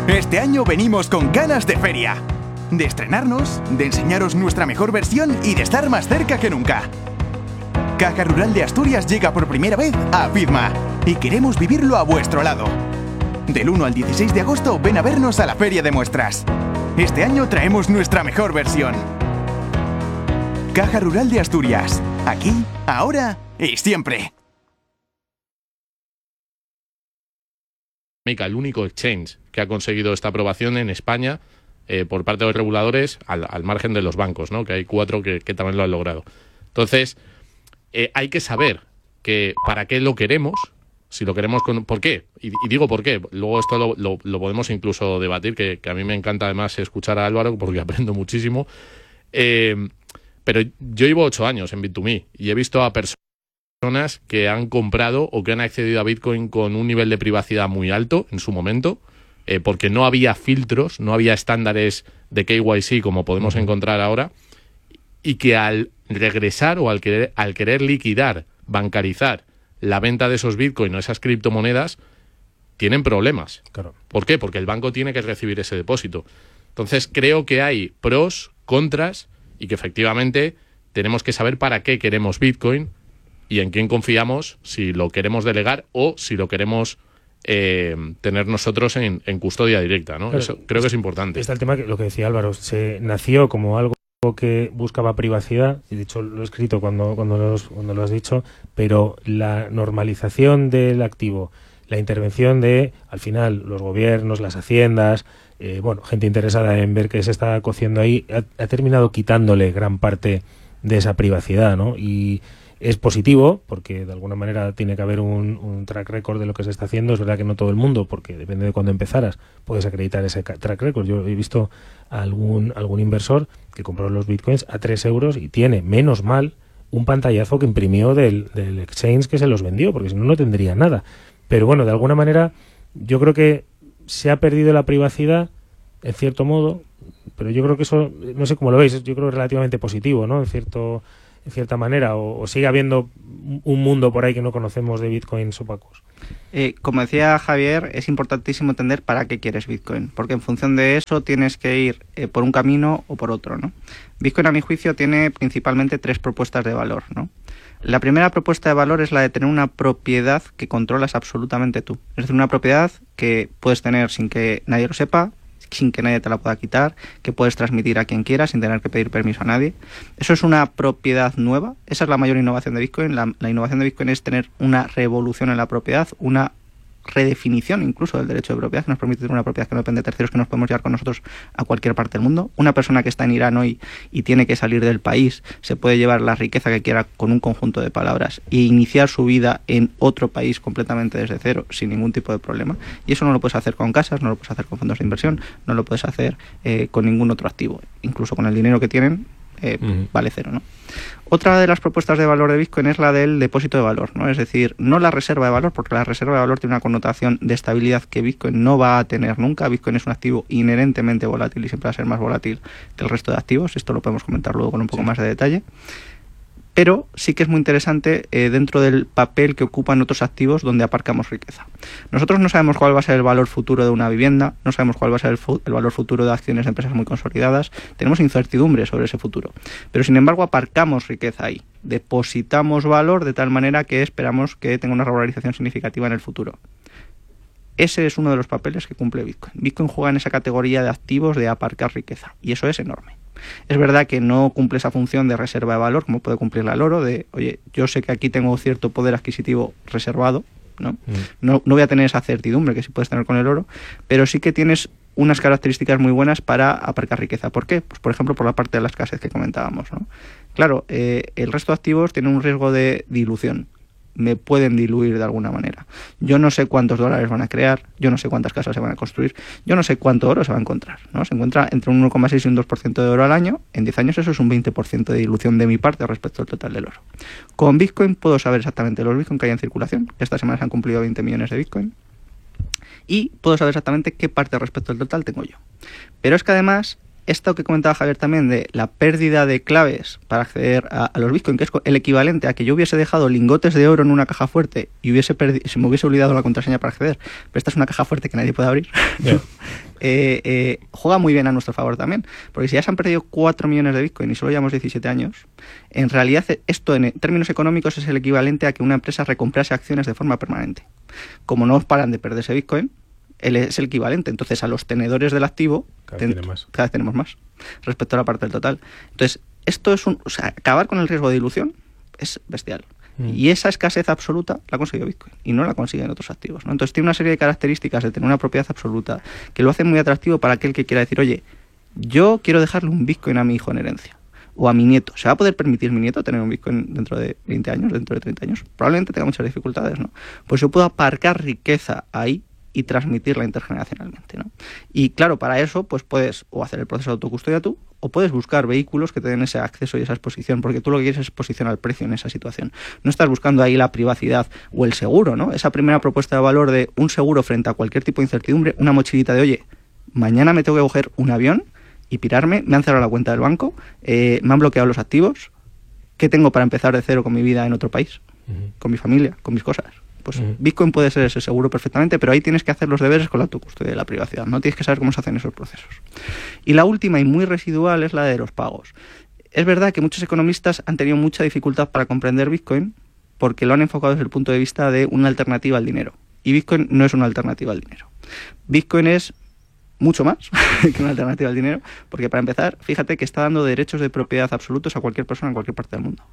Este año venimos con ganas de feria. De estrenarnos, de enseñaros nuestra mejor versión y de estar más cerca que nunca. Caja Rural de Asturias llega por primera vez a FIDMA y queremos vivirlo a vuestro lado. Del 1 al 16 de agosto ven a vernos a la Feria de Muestras. Este año traemos nuestra mejor versión. Caja Rural de Asturias. Aquí, ahora y siempre. El único exchange que ha conseguido esta aprobación en España por parte de los reguladores al margen de los bancos, ¿no? Que hay 4 que también lo han logrado. Entonces, hay que saber que para qué lo queremos, si lo queremos ¿por qué? Y digo por qué. Luego esto lo podemos incluso debatir, que a mí me encanta además escuchar a Álvaro porque aprendo muchísimo. Pero yo llevo 8 años en Bit2Me y he visto a personas que han comprado o que han accedido a Bitcoin con un nivel de privacidad muy alto en su momento, porque no había filtros, no había estándares de KYC como podemos encontrar ahora, y que al regresar o al querer liquidar, bancarizar la venta de esos Bitcoin o esas criptomonedas, tienen problemas. Claro. ¿Por qué? Porque el banco tiene que recibir ese depósito. Entonces creo que hay pros, contras, y que efectivamente tenemos que saber para qué queremos Bitcoin y en quién confiamos, si lo queremos delegar o si lo queremos tener nosotros en custodia directa, ¿no? Claro, eso creo que es importante. Está el tema, lo que decía Álvaro, se nació como algo que buscaba privacidad, y de hecho lo he escrito cuando lo has dicho, pero la normalización del activo, la intervención de, al final, los gobiernos, las haciendas, gente interesada en ver qué se está cociendo ahí, ha terminado quitándole gran parte de esa privacidad, ¿no? Y es positivo, porque de alguna manera tiene que haber un track record de lo que se está haciendo. Es verdad que no todo el mundo, porque depende de cuándo empezaras, puedes acreditar ese track record. Yo he visto a algún inversor que compró los bitcoins a 3 euros y tiene, menos mal, un pantallazo que imprimió del exchange que se los vendió, porque si no, no tendría nada. Pero bueno, de alguna manera, yo creo que se ha perdido la privacidad, en cierto modo, pero yo creo que eso, no sé cómo lo veis, yo creo que es relativamente positivo, ¿no? En cierta manera, o sigue habiendo un mundo por ahí que no conocemos de bitcoins opacos. Como decía Javier, es importantísimo entender para qué quieres Bitcoin, porque en función de eso tienes que ir por un camino o por otro, ¿no? Bitcoin, a mi juicio, tiene principalmente 3 propuestas de valor, ¿no? La primera propuesta de valor es la de tener una propiedad que controlas absolutamente tú. Es decir, una propiedad que puedes tener sin que nadie lo sepa, sin que nadie te la pueda quitar, que puedes transmitir a quien quieras sin tener que pedir permiso a nadie. Eso es una propiedad nueva. Esa es la mayor innovación de Bitcoin. La innovación de Bitcoin es tener una revolución en la propiedad, una redefinición incluso del derecho de propiedad, que nos permite tener una propiedad que no depende de terceros, que nos podemos llevar con nosotros a cualquier parte del mundo. Una persona que está en Irán hoy y tiene que salir del país se puede llevar la riqueza que quiera con un conjunto de palabras e iniciar su vida en otro país completamente desde cero, sin ningún tipo de problema. Y eso no lo puedes hacer con casas, no lo puedes hacer con fondos de inversión, no lo puedes hacer con ningún otro activo. Incluso con el dinero que tienen, vale cero, ¿no? Otra de las propuestas de valor de Bitcoin es la del depósito de valor, ¿no? Es decir, no la reserva de valor, porque la reserva de valor tiene una connotación de estabilidad que Bitcoin no va a tener nunca. Bitcoin es un activo inherentemente volátil y siempre va a ser más volátil que el resto de activos. Esto lo podemos comentar luego con un poco más de detalle. Pero sí que es muy interesante dentro del papel que ocupan otros activos donde aparcamos riqueza. Nosotros no sabemos cuál va a ser el valor futuro de una vivienda, no sabemos cuál va a ser el valor futuro de acciones de empresas muy consolidadas, tenemos incertidumbre sobre ese futuro. Pero sin embargo aparcamos riqueza ahí, depositamos valor de tal manera que esperamos que tenga una regularización significativa en el futuro. Ese es uno de los papeles que cumple Bitcoin. Bitcoin juega en esa categoría de activos de aparcar riqueza y eso es enorme. Es verdad que no cumple esa función de reserva de valor como puede cumplirla el oro, de, oye, yo sé que aquí tengo cierto poder adquisitivo reservado, ¿no? No voy a tener esa certidumbre que sí puedes tener con el oro, pero sí que tienes unas características muy buenas para aparcar riqueza. ¿Por qué? Pues por ejemplo por la parte de la escasez que comentábamos, ¿no? Claro, el resto de activos tienen un riesgo de dilución. Me pueden diluir de alguna manera. Yo no sé cuántos dólares van a crear, yo no sé cuántas casas se van a construir, yo no sé cuánto oro se va a encontrar, ¿no? Se encuentra entre un 1,6 y un 2% de oro al año. En 10 años eso es un 20% de dilución de mi parte respecto al total del oro. Con Bitcoin puedo saber exactamente los Bitcoin que hay en circulación. Esta semana se han cumplido 20 millones de Bitcoin. Y puedo saber exactamente qué parte respecto al total tengo yo. Pero es que además esto que comentaba Javier también de la pérdida de claves para acceder a los Bitcoin, que es el equivalente a que yo hubiese dejado lingotes de oro en una caja fuerte y se me hubiese olvidado la contraseña para acceder, pero esta es una caja fuerte que nadie puede abrir, yeah. Juega muy bien a nuestro favor también, porque si ya se han perdido 4 millones de Bitcoin y solo llevamos 17 años, en realidad esto en términos económicos es el equivalente a que una empresa recomprase acciones de forma permanente. Como no paran de perderse Bitcoin, él es el equivalente. Entonces, a los tenedores del activo cada vez tenemos más respecto a la parte del total. Entonces, esto es acabar con el riesgo de dilución es bestial. Y esa escasez absoluta la ha conseguido Bitcoin y no la consiguen otros activos, ¿no? Entonces, tiene una serie de características de tener una propiedad absoluta que lo hace muy atractivo para aquel que quiera decir, oye, yo quiero dejarle un Bitcoin a mi hijo en herencia o a mi nieto. ¿Se va a poder permitir mi nieto tener un Bitcoin dentro de 20 años, dentro de 30 años? Probablemente tenga muchas dificultades, ¿no? Pues yo puedo aparcar riqueza ahí y transmitirla intergeneracionalmente, ¿no? Y claro, para eso pues puedes o hacer el proceso de autocustodia tú, o puedes buscar vehículos que te den ese acceso y esa exposición, porque tú lo que quieres es posicionar el precio en esa situación. No estás buscando ahí la privacidad o el seguro, ¿no? Esa primera propuesta de valor de un seguro frente a cualquier tipo de incertidumbre, una mochilita de, oye, mañana me tengo que coger un avión y pirarme, me han cerrado la cuenta del banco, me han bloqueado los activos, ¿qué tengo para empezar de cero con mi vida en otro país? Con mi familia, con mis cosas. Pues Bitcoin puede ser ese seguro perfectamente, pero ahí tienes que hacer los deberes con la autocustodia de la privacidad, ¿no? Tienes que saber cómo se hacen esos procesos. Y la última y muy residual es la de los pagos. Es verdad que muchos economistas han tenido mucha dificultad para comprender Bitcoin porque lo han enfocado desde el punto de vista de una alternativa al dinero. Y Bitcoin no es una alternativa al dinero. Bitcoin es mucho más que una alternativa al dinero, porque para empezar, fíjate que está dando derechos de propiedad absolutos a cualquier persona en cualquier parte del mundo.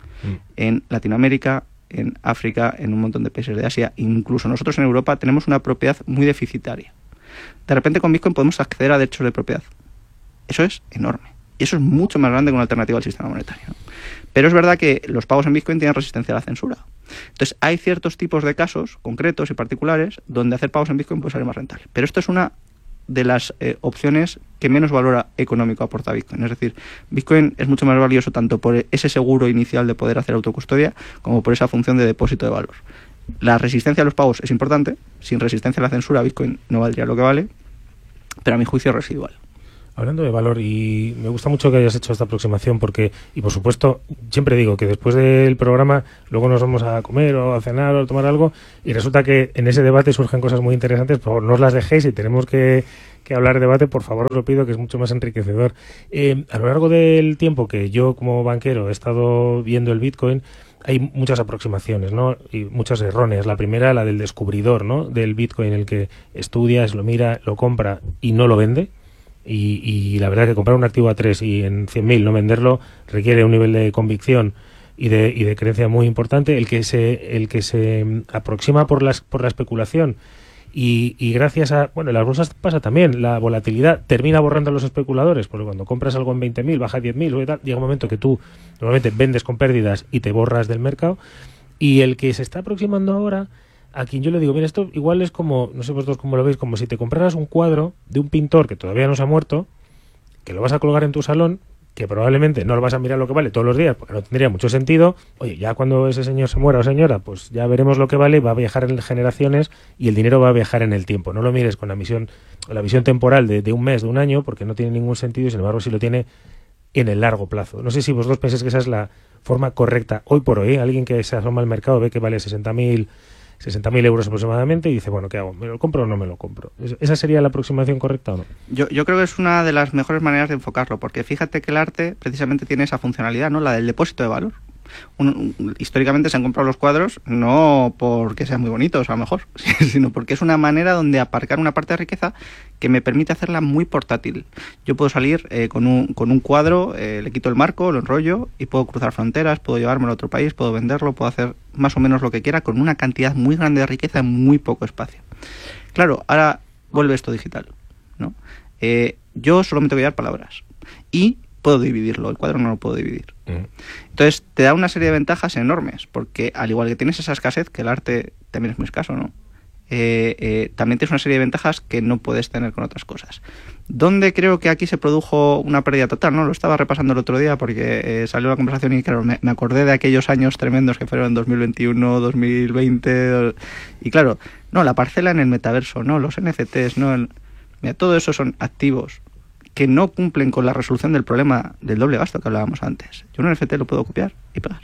En Latinoamérica, en África, en un montón de países de Asia, incluso nosotros en Europa tenemos una propiedad muy deficitaria. De repente con Bitcoin podemos acceder a derechos de propiedad. Eso es enorme. Y eso es mucho más grande que una alternativa al sistema monetario, ¿no? Pero es verdad que los pagos en Bitcoin tienen resistencia a la censura. Entonces hay ciertos tipos de casos concretos y particulares donde hacer pagos en Bitcoin puede ser más rentable. Pero esto es una de las opciones que menos valor económico aporta Bitcoin. Es decir, Bitcoin es mucho más valioso tanto por ese seguro inicial de poder hacer autocustodia como por esa función de depósito de valor. La resistencia a los pagos es importante. Sin resistencia a la censura, Bitcoin no valdría lo que vale, pero a mi juicio es residual. Hablando de valor, y me gusta mucho que hayas hecho esta aproximación porque, y por supuesto, siempre digo que después del programa luego nos vamos a comer o a cenar o a tomar algo y resulta que en ese debate surgen cosas muy interesantes. Por favor, no os las dejéis. Si tenemos que hablar de debate, por favor os lo pido, que es mucho más enriquecedor. A lo largo del tiempo que yo como banquero he estado viendo el Bitcoin, hay muchas aproximaciones, ¿no? Y muchas erróneas. La primera, la del descubridor, ¿no? Del Bitcoin, el que estudia, lo mira, lo compra y no lo vende. Y la verdad que comprar un activo a 3 y en 100.000 no venderlo requiere un nivel de convicción y de creencia muy importante. El que se aproxima por la especulación y gracias a, bueno, en las bolsas pasa también, la volatilidad termina borrando a los especuladores, porque cuando compras algo en 20.000 baja a 10.000 y tal, llega un momento que tú normalmente vendes con pérdidas y te borras del mercado. Y el que se está aproximando ahora, a quien yo le digo, mira, esto igual es como, no sé vosotros cómo lo veis, como si te compraras un cuadro de un pintor que todavía no se ha muerto, que lo vas a colgar en tu salón, que probablemente no lo vas a mirar lo que vale todos los días, porque no tendría mucho sentido. Oye, ya cuando ese señor se muera o señora, pues ya veremos lo que vale, va a viajar en generaciones y el dinero va a viajar en el tiempo. No lo mires con la visión temporal de un mes, de un año, porque no tiene ningún sentido y sin embargo sí lo tiene en el largo plazo. No sé si vosotros pensáis que esa es la forma correcta hoy por hoy. Alguien que se asoma al mercado ve que vale 60.000 euros aproximadamente y dice, bueno, ¿qué hago? ¿Me lo compro o no me lo compro? ¿Esa sería la aproximación correcta o no? Yo creo que es una de las mejores maneras de enfocarlo, porque fíjate que el arte precisamente tiene esa funcionalidad, ¿no? La del depósito de valor. Históricamente se han comprado los cuadros no porque sean muy bonitos, a lo mejor, sino porque es una manera donde aparcar una parte de riqueza que me permite hacerla muy portátil. Yo puedo salir con un cuadro, le quito el marco, lo enrollo y puedo cruzar fronteras, puedo llevármelo a otro país, puedo venderlo, puedo hacer más o menos lo que quiera con una cantidad muy grande de riqueza en muy poco espacio. Claro, ahora vuelve esto digital, ¿no? Yo solo me tengo que llevar palabras y puedo dividirlo, el cuadro no lo puedo dividir. Entonces te da una serie de ventajas enormes, porque al igual que tienes esa escasez, que el arte también es muy escaso, ¿no? También tienes una serie de ventajas que no puedes tener con otras cosas. ¿Dónde creo que aquí se produjo una pérdida total? ¿No? Lo estaba repasando el otro día porque salió la conversación y claro, me acordé de aquellos años tremendos que fueron 2021, 2020 y claro, no, la parcela en el metaverso, no, los NFTs, no, mira, todo eso son activos que no cumplen con la resolución del problema del doble gasto que hablábamos antes. Yo un NFT lo puedo copiar y pegar.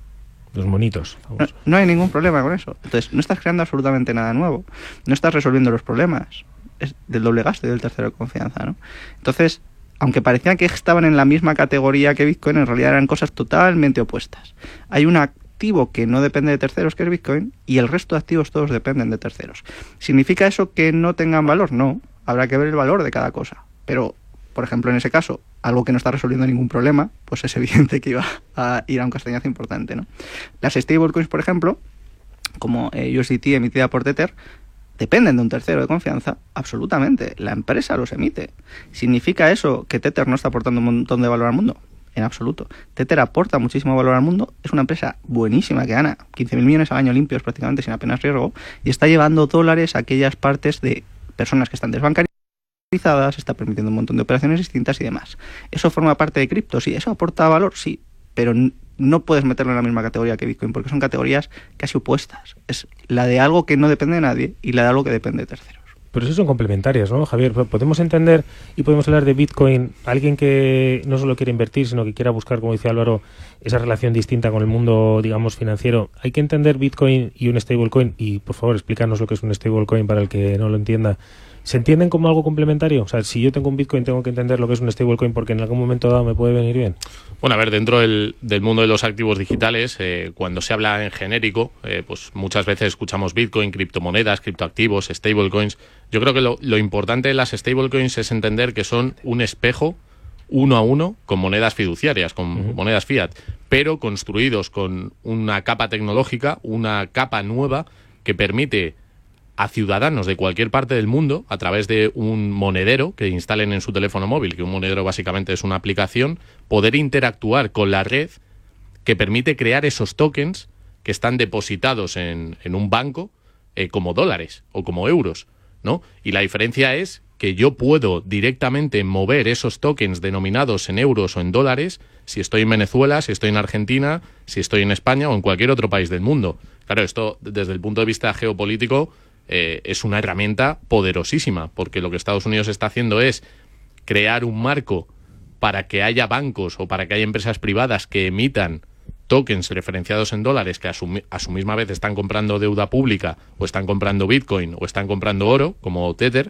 Los monitos. No hay ningún problema con eso. Entonces, no estás creando absolutamente nada nuevo. No estás resolviendo los problemas del doble gasto y del tercero de confianza, ¿no? Entonces, aunque parecían que estaban en la misma categoría que Bitcoin, en realidad eran cosas totalmente opuestas. Hay un activo que no depende de terceros, que es Bitcoin, y el resto de activos todos dependen de terceros. ¿Significa eso que no tengan valor? No. Habrá que ver el valor de cada cosa. Pero, por ejemplo, en ese caso, algo que no está resolviendo ningún problema, pues es evidente que iba a ir a un castañazo importante, ¿no? Las stablecoins, por ejemplo, como USDT emitida por Tether, dependen de un tercero de confianza, absolutamente. La empresa los emite. ¿Significa eso que Tether no está aportando un montón de valor al mundo? En absoluto. Tether aporta muchísimo valor al mundo, es una empresa buenísima que gana 15.000 millones al año limpios prácticamente sin apenas riesgo, y está llevando dólares a aquellas partes de personas que están desbancarizadas, está permitiendo un montón de operaciones distintas y demás. ¿Eso forma parte de cripto? Sí. ¿Eso aporta valor? Sí. Pero no puedes meterlo en la misma categoría que Bitcoin, porque son categorías casi opuestas. Es la de algo que no depende de nadie y la de algo que depende de terceros. Pero eso son complementarias, ¿no, Javier? Podemos entender y podemos hablar de Bitcoin, alguien que no solo quiere invertir, sino que quiera buscar, como dice Álvaro, esa relación distinta con el mundo, digamos, financiero. Hay que entender Bitcoin y un stablecoin, y por favor, explícanos lo que es un stablecoin para el que no lo entienda. ¿Se entienden como algo complementario? O sea, si yo tengo un Bitcoin, tengo que entender lo que es un stablecoin porque en algún momento dado me puede venir bien. Bueno, a ver, dentro del mundo de los activos digitales, cuando se habla en genérico, pues muchas veces escuchamos Bitcoin, criptomonedas, criptoactivos, stablecoins. Yo creo que lo importante de las stablecoins es entender que son un espejo uno a uno con monedas fiduciarias, con monedas fiat, pero construidos con una capa tecnológica, una capa nueva que permite a ciudadanos de cualquier parte del mundo, a través de un monedero que instalen en su teléfono móvil, que un monedero básicamente es una aplicación, poder interactuar con la red que permite crear esos tokens que están depositados en un banco como dólares o como euros, ¿no? Y la diferencia es que yo puedo directamente mover esos tokens denominados en euros o en dólares si estoy en Venezuela, si estoy en Argentina, si estoy en España o en cualquier otro país del mundo. Claro, esto desde el punto de vista geopolítico es una herramienta poderosísima, porque lo que Estados Unidos está haciendo es crear un marco para que haya bancos o para que haya empresas privadas que emitan tokens referenciados en dólares que a su misma vez están comprando deuda pública o están comprando Bitcoin o están comprando oro, como Tether,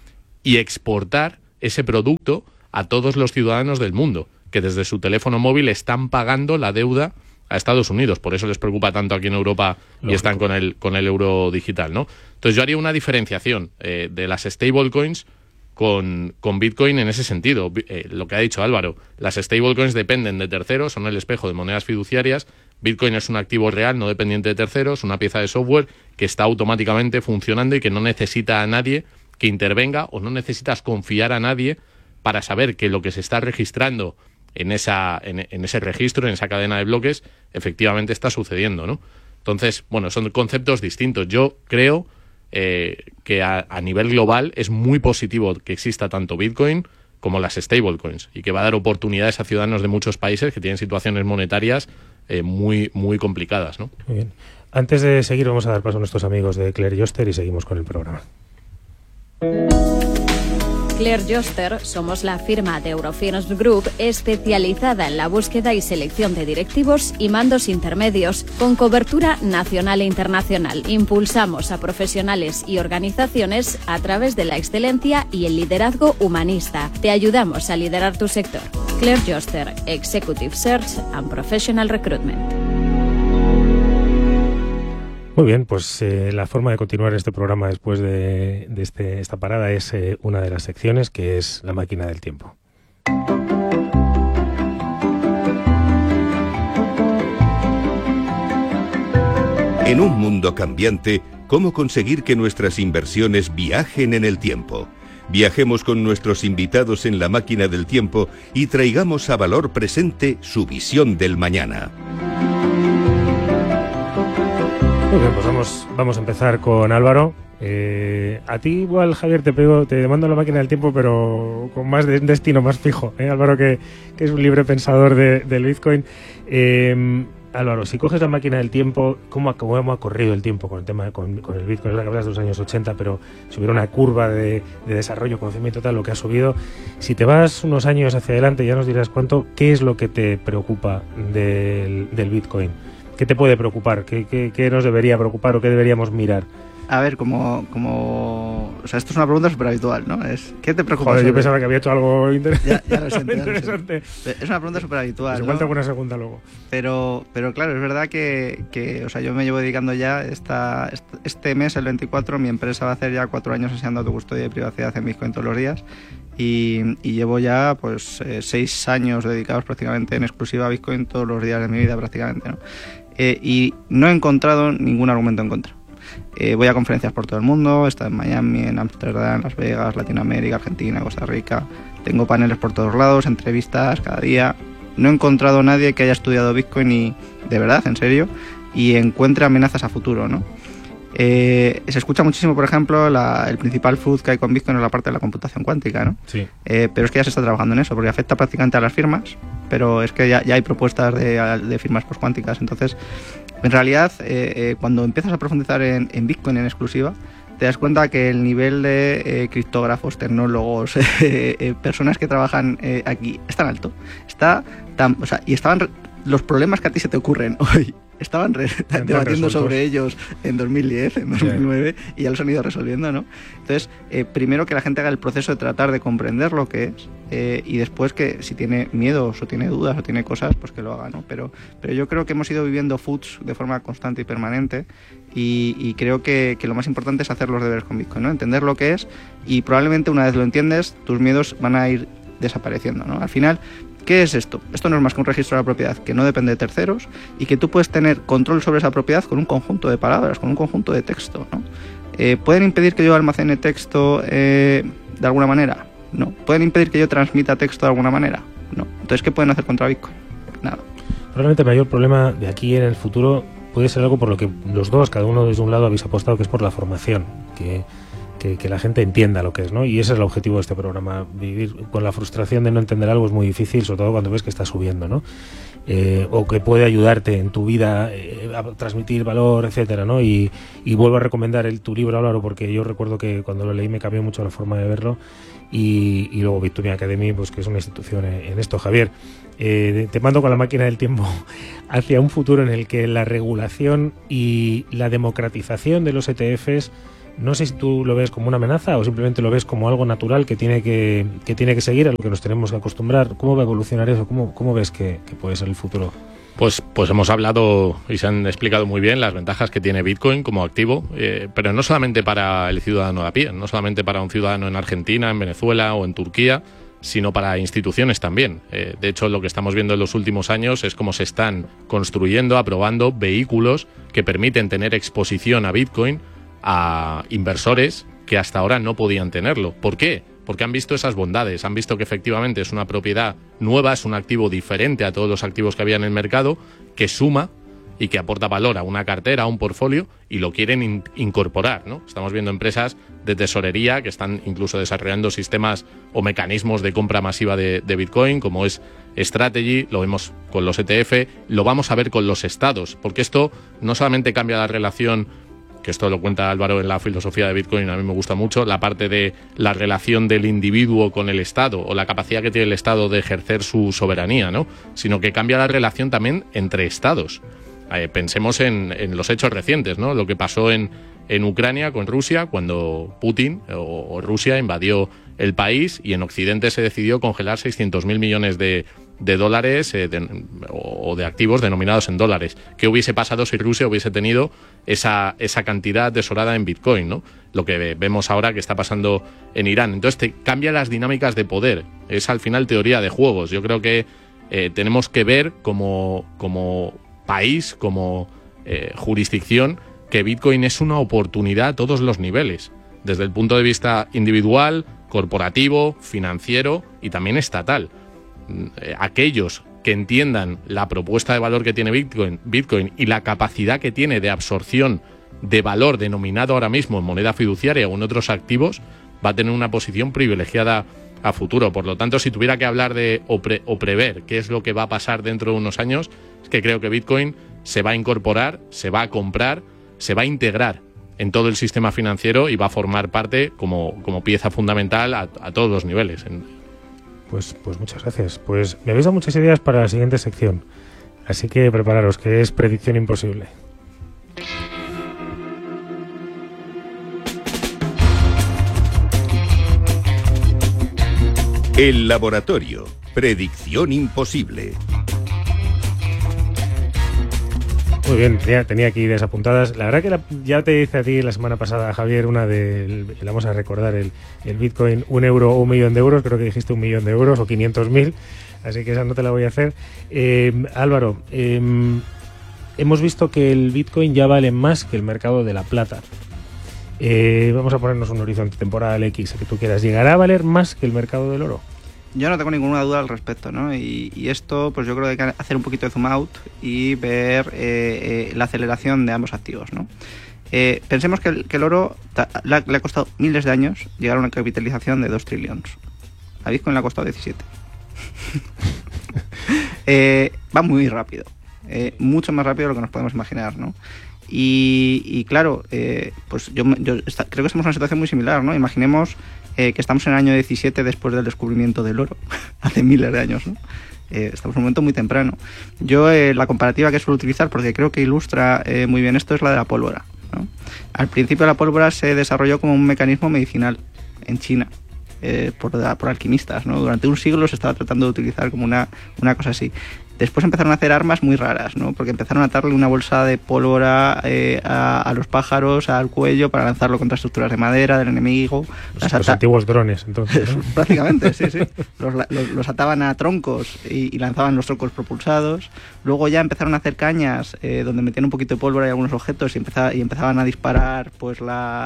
y exportar ese producto a todos los ciudadanos del mundo, que desde su teléfono móvil están pagando la deuda a Estados Unidos. Por eso les preocupa tanto aquí en Europa. Lógico. Y están con el euro digital, ¿no? Entonces yo haría una diferenciación de las stablecoins con Bitcoin en ese sentido. Lo que ha dicho Álvaro, las stablecoins dependen de terceros, son el espejo de monedas fiduciarias. Bitcoin es un activo real, no dependiente de terceros, una pieza de software que está automáticamente funcionando y que no necesita a nadie que intervenga, o no necesitas confiar a nadie para saber que lo que se está registrando en ese registro, en esa cadena de bloques, efectivamente está sucediendo, ¿no? Entonces, bueno, son conceptos distintos. Yo creo que a nivel global es muy positivo que exista tanto Bitcoin como las stablecoins, y que va a dar oportunidades a ciudadanos de muchos países que tienen situaciones monetarias muy, muy complicadas, ¿no? Muy bien. Antes de seguir, vamos a dar paso a nuestros amigos de Claire Joster y seguimos con el programa. Claire Joster somos la firma de Eurofins Group especializada en la búsqueda y selección de directivos y mandos intermedios con cobertura nacional e internacional. Impulsamos a profesionales y organizaciones a través de la excelencia y el liderazgo humanista. Te ayudamos a liderar tu sector. Claire Joster, Executive Search and Professional Recruitment. Muy bien, pues la forma de continuar este programa después de esta parada es una de las secciones, que es la máquina del tiempo. En un mundo cambiante, ¿cómo conseguir que nuestras inversiones viajen en el tiempo? Viajemos con nuestros invitados en la máquina del tiempo y traigamos a valor presente su visión del mañana. Muy bien, pues vamos a empezar con Álvaro. A ti igual, Javier, te mando la máquina del tiempo, pero con más de un destino más fijo, Álvaro, que es un libre pensador del Bitcoin. Álvaro, si coges la máquina del tiempo, ¿cómo ha corrido el tiempo con el tema con el Bitcoin? Es verdad que hablas de los años 80, pero si hubiera una curva de desarrollo, conocimiento tal, lo que ha subido. Si te vas unos años hacia adelante, ya nos dirás ¿qué es lo que te preocupa del Bitcoin? ¿Qué te puede preocupar? ¿Qué nos debería preocupar o qué deberíamos mirar? A ver, o sea, esto es una pregunta súper habitual, ¿no? ¿Qué te preocupa? Joder, yo pensaba que había hecho algo Ya lo siento, interesante. Es una pregunta súper habitual, Pues ¿no? igual te hago una segunda luego. Pero claro, es verdad que o sea, yo me llevo dedicando ya este mes, el 24, mi empresa va a hacer ya 4 años enseñando autocustodia y privacidad en Bitcoin todos los días. Y llevo ya pues 6 años dedicados prácticamente en exclusiva a Bitcoin todos los días de mi vida prácticamente, ¿no? Y no he encontrado ningún argumento en contra. Voy a conferencias por todo el mundo, he estado en Miami, en Ámsterdam, Las Vegas, Latinoamérica, Argentina, Costa Rica. Tengo paneles por todos lados, entrevistas cada día. No he encontrado a nadie que haya estudiado Bitcoin y, de verdad, en serio, y encuentre amenazas a futuro, ¿no? Se escucha muchísimo, por ejemplo, el principal food que hay con Bitcoin es la parte de la computación cuántica, ¿no? Sí. Pero es que ya se está trabajando en eso, porque afecta prácticamente a las firmas, pero es que ya hay propuestas de firmas postcuánticas. Entonces, en realidad, cuando empiezas a profundizar en Bitcoin en exclusiva, te das cuenta que el nivel de criptógrafos, tecnólogos, personas que trabajan aquí es tan alto, y estaban los problemas que a ti se te ocurren hoy. Estaban debatiendo sobre ellos en 2010, en 2009, y ya los han ido resolviendo, ¿no? Entonces, primero que la gente haga el proceso de tratar de comprender lo que es, y después que si tiene miedos o tiene dudas o tiene cosas, pues que lo haga, ¿no? Pero yo creo que hemos ido viviendo foods de forma constante y permanente, y creo que lo más importante es hacer los deberes con Bitcoin, ¿no? Entender lo que es, y probablemente una vez lo entiendes, tus miedos van a ir desapareciendo, ¿no? Al final, ¿qué es esto? Esto no es más que un registro de la propiedad que no depende de terceros y que tú puedes tener control sobre esa propiedad con un conjunto de palabras, con un conjunto de texto, ¿no? ¿Pueden impedir que yo almacene texto de alguna manera? No. ¿Pueden impedir que yo transmita texto de alguna manera? No. Entonces, ¿qué pueden hacer contra Bitcoin? Nada. Probablemente el mayor problema de aquí en el futuro puede ser algo por lo que los dos, cada uno desde un lado, habéis apostado, que es por la formación, que la gente entienda lo que es, ¿no? Y ese es el objetivo de este programa. Vivir con la frustración de no entender algo es muy difícil, sobre todo cuando ves que está subiendo, ¿no? O que puede ayudarte en tu vida a transmitir valor, etcétera, ¿no? Y vuelvo a recomendar tu libro, Álvaro, porque yo recuerdo que cuando lo leí me cambió mucho la forma de verlo. Y luego Bitcoin Academy, pues que es una institución en esto. Javier, te mando con la máquina del tiempo hacia un futuro en el que la regulación y la democratización de los ETFs, no sé si tú lo ves como una amenaza o simplemente lo ves como algo natural que tiene que seguir, a lo que nos tenemos que acostumbrar. ¿Cómo va a evolucionar eso? ¿Cómo ves que puede ser el futuro? Pues hemos hablado y se han explicado muy bien las ventajas que tiene Bitcoin como activo, pero no solamente para el ciudadano de a pie, no solamente para un ciudadano en Argentina, en Venezuela o en Turquía, sino para instituciones también. De hecho, lo que estamos viendo en los últimos años es cómo se están construyendo, aprobando vehículos que permiten tener exposición a Bitcoin a inversores que hasta ahora no podían tenerlo. ¿Por qué? Porque han visto esas bondades, han visto que efectivamente es una propiedad nueva, es un activo diferente a todos los activos que había en el mercado, que suma y que aporta valor a una cartera, a un portfolio, y lo quieren incorporar, ¿no? Estamos viendo empresas de tesorería que están incluso desarrollando sistemas o mecanismos de compra masiva de Bitcoin, como es Strategy, lo vemos con los ETF, lo vamos a ver con los estados, porque esto no solamente cambia la relación, que esto lo cuenta Álvaro en la filosofía de Bitcoin, a mí me gusta mucho, la parte de la relación del individuo con el Estado o la capacidad que tiene el Estado de ejercer su soberanía, ¿no? Sino que cambia la relación también entre Estados. Pensemos en los hechos recientes, ¿no? Lo que pasó en Ucrania con Rusia cuando Putin o Rusia invadió el país y en Occidente se decidió congelar 600.000 millones de dólares o de activos denominados en dólares. ¿Qué hubiese pasado si Rusia hubiese tenido esa cantidad tesorada en Bitcoin, ¿no? Lo que vemos ahora que está pasando en Irán. Entonces te cambia las dinámicas de poder. Es al final teoría de juegos. Yo creo que tenemos que ver como país, como jurisdicción, que Bitcoin es una oportunidad a todos los niveles, desde el punto de vista individual, corporativo, financiero y también estatal. Aquellos que entiendan la propuesta de valor que tiene Bitcoin y la capacidad que tiene de absorción de valor denominado ahora mismo en moneda fiduciaria o en otros activos, va a tener una posición privilegiada a futuro. Por lo tanto, si tuviera que hablar de o prever qué es lo que va a pasar dentro de unos años, es que creo que Bitcoin se va a incorporar, se va a comprar, se va a integrar en todo el sistema financiero y va a formar parte como pieza fundamental a todos los niveles. Pues muchas gracias. Pues me habéis dado muchas ideas para la siguiente sección. Así que prepararos, que es predicción imposible. El laboratorio. Predicción imposible. Muy bien, tenía aquí ideas apuntadas. La verdad que ya te hice a ti la semana pasada, Javier, vamos a recordar el Bitcoin, 1 euro o 1 millón de euros. Creo que dijiste 1 millón de euros o 500.000. Así que esa no te la voy a hacer. Álvaro, hemos visto que el Bitcoin ya vale más que el mercado de la plata. Vamos a ponernos un horizonte temporal X, que tú quieras. ¿Llegará a valer más que el mercado del oro? Yo no tengo ninguna duda al respecto, ¿no? Y esto, pues yo creo que hay que hacer un poquito de zoom out y ver la aceleración de ambos activos, ¿no? Pensemos que el oro le ha costado miles de años llegar a una capitalización de 2 trillones. A Bitcoin le ha costado 17. Va muy rápido, mucho más rápido de lo que nos podemos imaginar, ¿no? Y claro, pues yo creo que estamos en una situación muy similar, ¿no? Imaginemos que estamos en el año 17 después del descubrimiento del oro, hace miles de años, ¿no? Estamos en un momento muy temprano. Yo la comparativa que suelo utilizar, porque creo que ilustra muy bien esto, es la de la pólvora, ¿no? Al principio la pólvora se desarrolló como un mecanismo medicinal en China, por alquimistas, ¿no? Durante un siglo se estaba tratando de utilizar como una cosa así. Después empezaron a hacer armas muy raras, ¿no? Porque empezaron a atarle una bolsa de pólvora a los pájaros, al cuello, para lanzarlo contra estructuras de madera del enemigo. Los antiguos drones, entonces, ¿no? Prácticamente, sí. Los ataban a troncos y lanzaban los troncos propulsados. Luego ya empezaron a hacer cañas donde metían un poquito de pólvora y algunos objetos y empezaban a disparar pues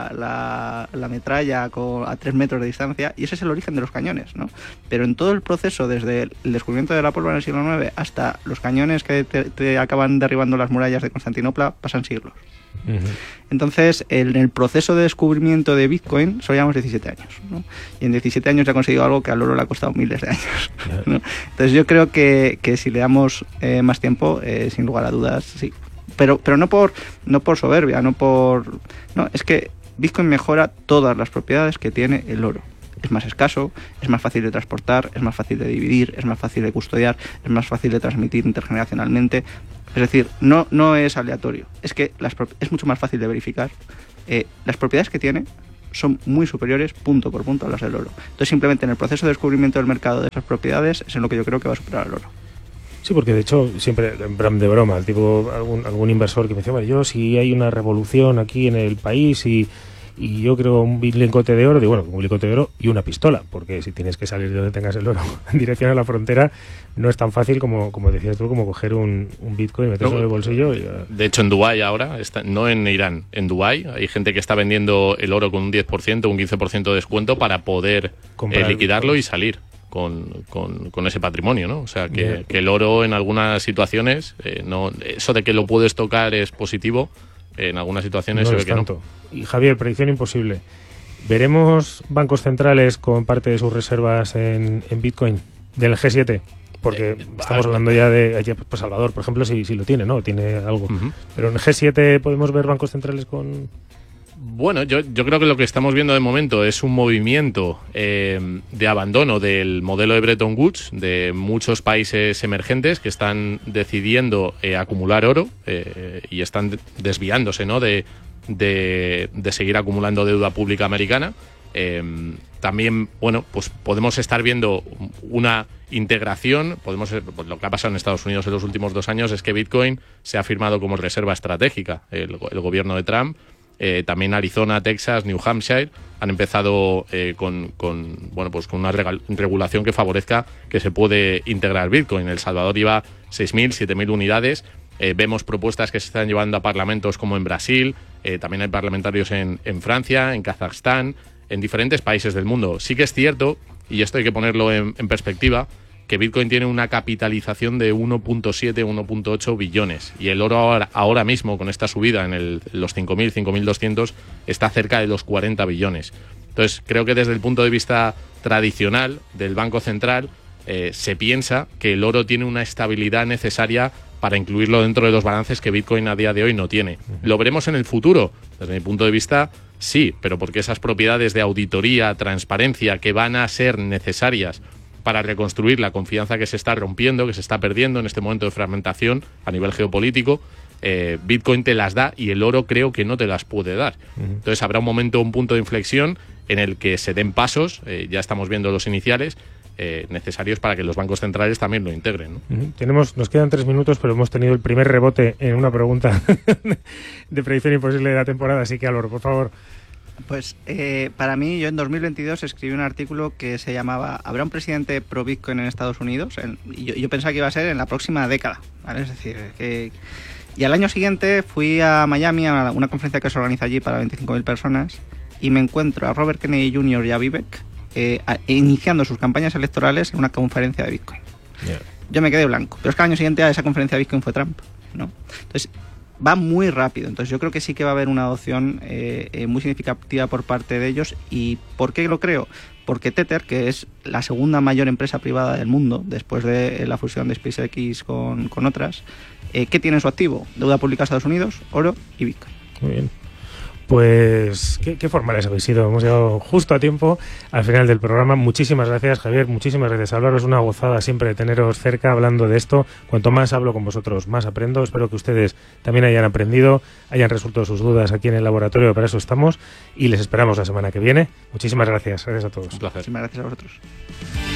la metralla a 3 metros de distancia. Y ese es el origen de los cañones, ¿no? Pero en todo el proceso, desde el descubrimiento de la pólvora en el siglo IX hasta los cañones que te acaban derribando las murallas de Constantinopla, pasan siglos. Uh-huh. Entonces, en el proceso de descubrimiento de Bitcoin solo llevamos 17 años, ¿no? Y en 17 años ya ha conseguido algo que al oro le ha costado miles de años, ¿no? Entonces yo creo que si le damos más tiempo, sin lugar a dudas, sí. Pero no por soberbia, no, es que Bitcoin mejora todas las propiedades que tiene el oro. Es más escaso, es más fácil de transportar, es más fácil de dividir, es más fácil de custodiar, es más fácil de transmitir intergeneracionalmente. Es decir, no es aleatorio, es que es mucho más fácil de verificar. Las propiedades que tiene son muy superiores punto por punto a las del oro. Entonces simplemente en el proceso de descubrimiento del mercado de esas propiedades es en lo que yo creo que va a superar al oro. Sí, porque de hecho, siempre de broma, tipo algún inversor que me dice, vale, yo si hay una revolución aquí en el país y yo creo un lingote de oro, digo, bueno, un lingote de oro y una pistola, porque si tienes que salir de donde tengas el oro en dirección a la frontera, no es tan fácil como decías tú, como coger un Bitcoin, meterlo en el bolsillo. De hecho, en Dubái ahora, no en Irán, en Dubái hay gente que está vendiendo el oro con un 10%, un 15% de descuento para poder liquidarlo y salir con ese patrimonio, ¿no? O sea, que el oro en algunas situaciones, eso de que lo puedes tocar es positivo. En algunas situaciones se ve que no. Y Javier, predicción imposible. ¿Veremos bancos centrales con parte de sus reservas en Bitcoin del G7? Porque estamos hablando ya de pues Salvador, por ejemplo, si lo tiene, ¿no? Tiene algo. Uh-huh. Pero en el G7 podemos ver bancos centrales con... Bueno, yo creo que lo que estamos viendo de momento es un movimiento de abandono del modelo de Bretton Woods de muchos países emergentes que están decidiendo acumular oro y están desviándose, ¿no? de seguir acumulando deuda pública americana. También, bueno, pues podemos estar viendo una integración. Pues lo que ha pasado en Estados Unidos en los últimos 2 años es que Bitcoin se ha firmado como reserva estratégica. El gobierno de Trump. También Arizona, Texas, New Hampshire han empezado con una regulación que favorezca que se puede integrar Bitcoin. El Salvador lleva 6.000, 7.000 unidades. Vemos propuestas que se están llevando a parlamentos como en Brasil. También hay parlamentarios en Francia, en Kazajstán, en diferentes países del mundo. Sí que es cierto, y esto hay que ponerlo en perspectiva, que Bitcoin tiene una capitalización de 1.7, 1.8 billones y el oro ahora mismo, con esta subida en los 5.000, 5.200, está cerca de los 40 billones. Entonces, creo que desde el punto de vista tradicional del Banco Central se piensa que el oro tiene una estabilidad necesaria para incluirlo dentro de los balances que Bitcoin a día de hoy no tiene. ¿Lo veremos en el futuro? Desde mi punto de vista, sí, pero porque esas propiedades de auditoría, transparencia, que van a ser necesarias para reconstruir la confianza que se está rompiendo, que se está perdiendo en este momento de fragmentación a nivel geopolítico, Bitcoin te las da y el oro creo que no te las puede dar. Entonces habrá un punto de inflexión en el que se den pasos, ya estamos viendo los iniciales, necesarios para que los bancos centrales también lo integren, ¿no? Nos quedan 3 minutos, pero hemos tenido el primer rebote en una pregunta de predicción imposible de la temporada, así que Álvaro, por favor. Pues para mí, yo en 2022 escribí un artículo que se llamaba ¿Habrá un presidente pro Bitcoin en Estados Unidos? Y yo pensaba que iba a ser en la próxima década, ¿vale? Es decir, y al año siguiente fui a Miami a una conferencia que se organiza allí para 25.000 personas y me encuentro a Robert Kennedy Jr. y a Vivek iniciando sus campañas electorales en una conferencia de Bitcoin. Yeah. Yo me quedé blanco, pero es que al año siguiente a esa conferencia de Bitcoin fue Trump, ¿no? Entonces va muy rápido, entonces yo creo que sí que va a haber una adopción muy significativa por parte de ellos. ¿Y por qué lo creo? Porque Tether, que es la segunda mayor empresa privada del mundo después de la fusión de SpaceX con otras, ¿qué tiene en su activo? Deuda pública de Estados Unidos, oro y Bitcoin. Muy bien. Pues, ¿qué formales habéis sido? Hemos llegado justo a tiempo al final del programa. Muchísimas gracias, Javier. Muchísimas gracias, Álvaro. Es una gozada siempre de teneros cerca hablando de esto. Cuanto más hablo con vosotros, más aprendo. Espero que ustedes también hayan aprendido, hayan resuelto sus dudas aquí en el laboratorio. Para eso estamos y les esperamos la semana que viene. Muchísimas gracias. Gracias a todos. Un placer. Muchísimas gracias a vosotros.